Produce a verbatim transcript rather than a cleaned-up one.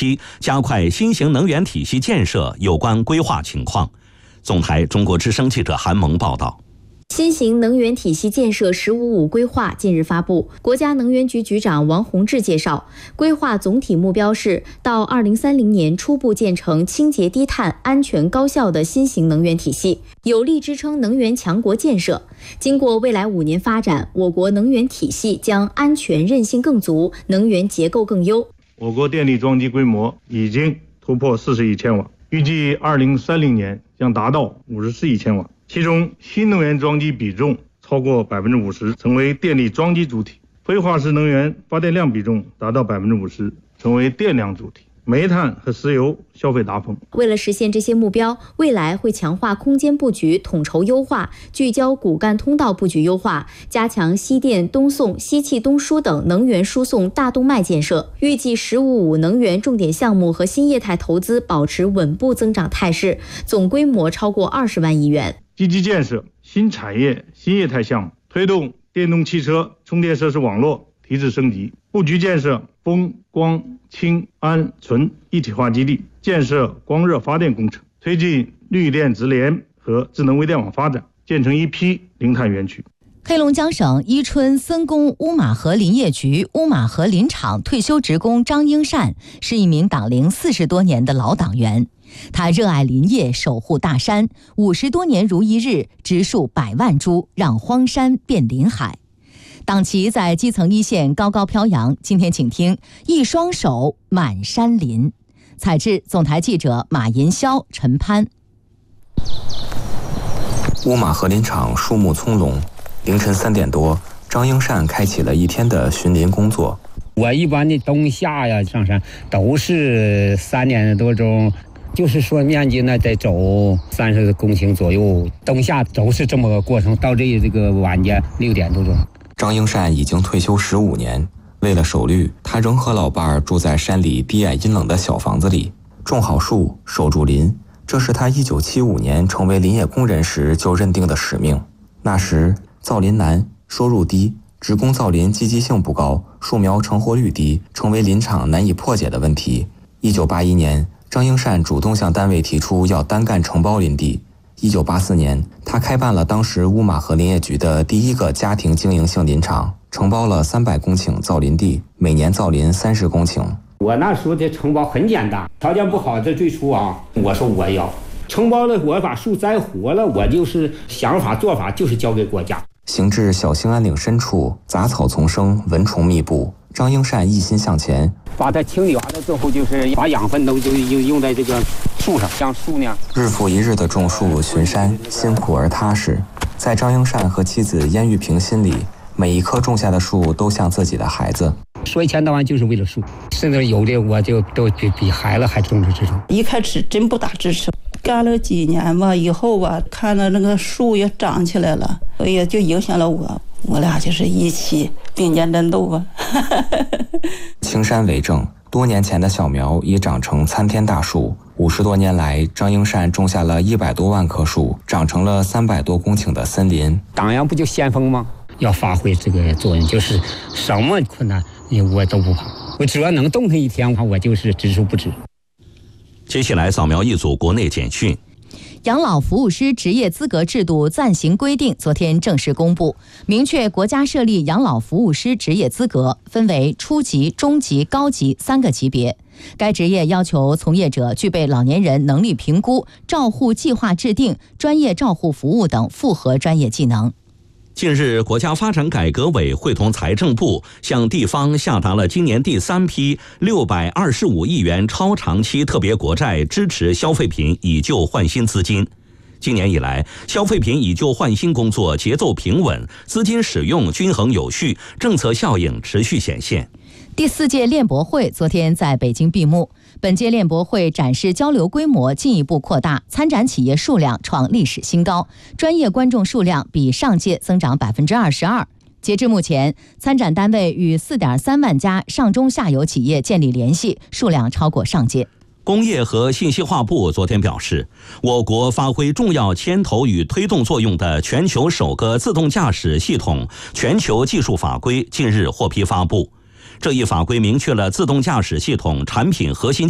期加快新型能源体系建设有关规划情况。总台中国之声记者韩萌报道。 新型能源体系建设“十五五”规划近日发布，国家能源局局长王洪志介绍，规划总体目标是到二零三零年初步建成清洁低碳、安全高效的新型能源体系，有力支撑能源强国建设。经过未来五年发展，我国能源体系将安全韧性更足，能源结构更优。 我国电力装机规模已经突破四十亿千瓦，预计二零三零年将达到五十四亿千瓦。其中，新能源装机比重超过百分之五十，成为电力装机主体；非化石能源发电量比重达到百分之五十，成为电量主体。煤炭和石油消费达峰。 为了实现这些目标，未来会强化空间布局统筹优化，聚焦骨干通道布局优化，加强西电东送、西气东输等能源输送大动脉建设。预计“十五五”能源重点项目和新业态投资保持稳步增长态势，总规模超过二十万亿元。 积极建设新产业、新业态项目，推动电动汽车充电设施网络提质升级，布局建设风光氢氨醇一体化基地，建设光热发电工程，推进绿电直联和智能微电网发展，建成一批零碳园区。 黑龙江省伊春森工乌马河林业局乌马河林场退休职工张英善是一名党龄四十多年的老党员，他热爱林业，守护大山，五十多年如一日，植树百万株，让荒山变林海。党旗在基层一线高高飘扬。今天请听一双手满山林。采制总台记者马银霄、陈潘。 乌马河林场树木葱茏，凌晨三点多，张英善开启了一天的巡林工作。 我一般的冬夏呀上山都是三点多钟，就是说面积呢得走三十公顷左右，冬夏都是这么个过程，到这这个晚间六点多钟。 张英善已经退休十五年，为了守绿，他仍和老伴儿住在山里低矮阴冷的小房子里，种好树，守住林，这是他一九七五年成为林业工人时就认定的使命。那时造林难，收入低，职工造林积极性不高，树苗成活率低，成为林场难以破解的问题。一九八一年，张英善主动向单位提出要单干承包林地。一九八四年，他开办了当时乌马河林业局的第一个家庭经营性林场，承包了三百公顷造林地，每年造林三十公顷。 我那时候的承包很简单，条件不好，这最初啊，我说我要承包了，我把树栽活了，我就是想法做法就是交给国家。 行至小兴安岭深处，杂草丛生，蚊虫密布。张英善一心向前， 把它清理完了之后，就是把养分都就用用在这个树上，像树呢。 日复一日的种树巡山，辛苦而踏实。在张英善和妻子燕玉萍心里，每一棵种下的树都像自己的孩子。 说一千道万就是为了树，甚至有的我就都比比孩子还重视这种。 一开始真不大支持，干了几年吧，以后吧，看到那个树也长起来了，也就影响了我。我俩就是一起并肩战斗吧。 青山为证，多年前的小苗已长成参天大树。五十多年来，张英善种下了一百多万棵树，长成了三百多公顷的森林。 党员不就先锋吗？要发挥这个作用，就是什么困难我都不怕，我只要能动弹一天，我就是只数不止。 接下来扫描一组国内简讯。 养老服务师职业资格制度暂行规定昨天正式公布，明确国家设立养老服务师职业资格，分为初级、中级、高级三个级别。该职业要求从业者具备老年人能力评估、照护计划制定、专业照护服务等复合专业技能。 近日，国家发展改革委会同财政部向地方下达了今年第三批六百二十五亿元超长期特别国债支持消费品以旧换新资金。今年以来，消费品以旧换新工作节奏平稳，资金使用均衡有序，政策效应持续显现。 第四届链博会昨天在北京闭幕。本届链博会展示交流规模进一步扩大，参展企业数量创历史新高，专业观众数量比上届增长百分之二十二。截至目前，参展单位与四点三万家上中下游企业建立联系，数量超过上届。 工业和信息化部昨天表示，我国发挥重要牵头与推动作用的全球首个自动驾驶系统全球技术法规近日获批发布。这一法规明确了自动驾驶系统产品核心